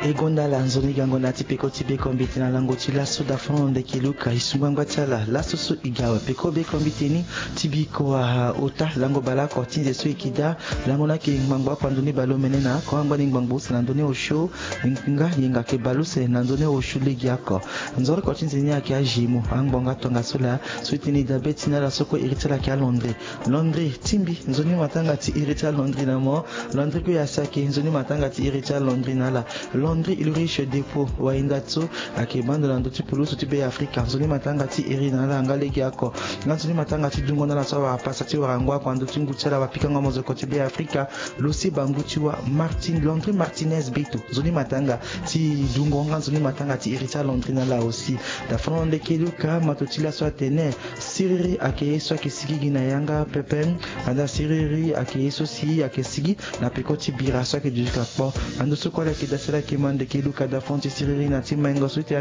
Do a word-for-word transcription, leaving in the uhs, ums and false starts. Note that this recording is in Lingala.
egonda la nzoni gango na tipeko tibeko mbiti na lango tila soda fronde kiluka isungangwa tala la soso igawa peko beko mbiteni tibiko wa ota lango bala ko tinze so ikida lango na ke ngangwa pandoni balo menena ko ngwa ngangbo sana ndone o show nga yinga ke balo se na ndone o show legi yako nzoro ko tinze nya ke ajimo angbonga tonga sola suitini dabeti na la soko iritela ke Londres Londres timbi nzoni matanga ti iritela Londres na mo Londres ko yasake nzoni matanga ti iritela Londres na la Londres il riche dépôt wa indatso akebando na ndoti pulusu tibe Afrika nzoni matanga ti iri na la ngaleki yako nzoni matanga ti dungo na la sawa pasa ti warangwa kwa ndoti ngutela bapika ngamo zo tibe Afrika losi banguti wa Martin Londres Martinez Beto nzoni matanga ti dungo nzoni matanga ti iri ta Londres na la aussi da fronde keluka matotila so tene siriri akeyeso akesigi na yanga pepen anda siriri akeyeso si akesigi na pekoti bira so ke duka po ando so kwa ke dasela ke mande keluka da fonte siriri na timengo so